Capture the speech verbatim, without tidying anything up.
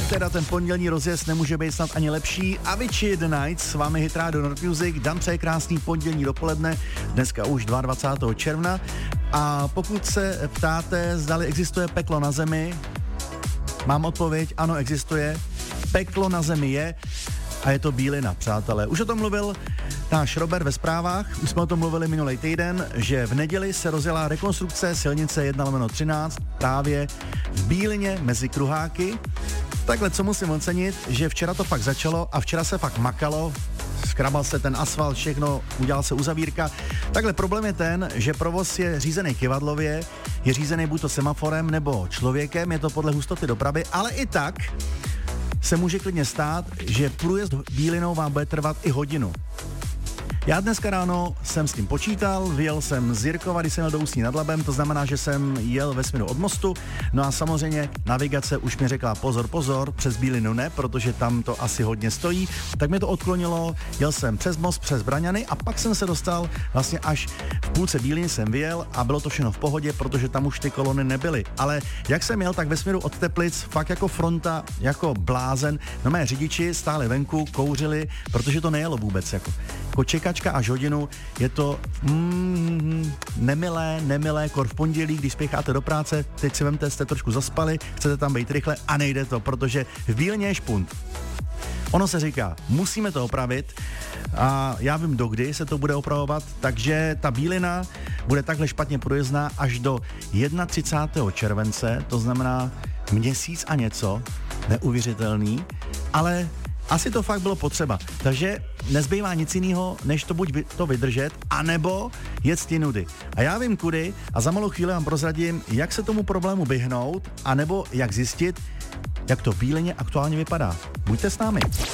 Teda ten pondělní rozjezd nemůže být snad ani lepší. Avicii The Night, s vámi Hit Radio Nord Music. Dan přeje krásný pondělní dopoledne, dneska už dvacátého druhého června. A pokud se ptáte, zdali existuje peklo na zemi, mám odpověď, ano, existuje. Peklo na zemi je a je to bílina, přátelé. Už o tom mluvil náš Robert ve zprávách, už jsme o tom mluvili minulý týden, že v neděli se rozjela rekonstrukce silnice jedna lomeno třináct právě v Bílině mezi kruháky. Takhle, co musím ocenit, že včera to fakt začalo a včera se fakt makalo, skrabal se ten asfalt, všechno, udělal se uzavírka. Takhle problém je ten, že provoz je řízený kyvadlově, je řízený buď to semaforem nebo člověkem, je to podle hustoty dopravy, ale i tak se může klidně stát, že průjezd Bílinou vám bude trvat i hodinu. Já dneska ráno jsem s tím počítal, vyjel jsem z Jirkova, když jsem jel do Ústí nad Labem, to znamená, že jsem jel ve směru od mostu, no a samozřejmě navigace už mi řekla pozor, pozor, přes Bílinu ne, protože tam to asi hodně stojí, tak mi to odklonilo, jel jsem přes most, přes Braňany a pak jsem se dostal vlastně až v půlce Bíliny jsem vyjel a bylo to všechno v pohodě, protože tam už ty kolony nebyly, ale jak jsem jel, tak ve směru od Teplic, fakt jako fronta, jako blázen, no mé řidiči stáli venku, kouřili, protože to nejelo vůbec, jako, jako čekat až hodinu, je to mm, nemilé, nemilé, kor v pondělí, když spěcháte do práce, teď si vemte, jste trošku zaspali, chcete tam být rychle a nejde to, protože v Bílině je špunt. Ono se říká, musíme to opravit a já vím, dokdy se to bude opravovat, takže ta Bílina bude takhle špatně průjezdná až do třicátého prvního července, to znamená měsíc a něco, neuvěřitelný, ale asi to fakt bylo potřeba, takže nezbývá nic jiného, než to buď to vydržet, anebo jet nudy. A já vím kudy a za malou chvíli vám prozradím, jak se tomu problému vyhnout, anebo jak zjistit, jak to v Bílině aktuálně vypadá. Buďte s námi.